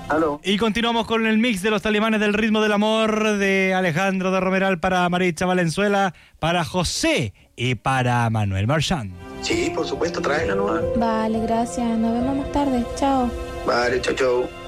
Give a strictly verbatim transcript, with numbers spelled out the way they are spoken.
Aló. Y continuamos con el mix de los talibanes del ritmo del amor de Alejandro de Romeral para Maritza Valenzuela, para José y para Manuel Marchand. Sí, por supuesto, tráela nomás. Vale, gracias. Nos vemos más tarde. Chao. Vale, chau, chau.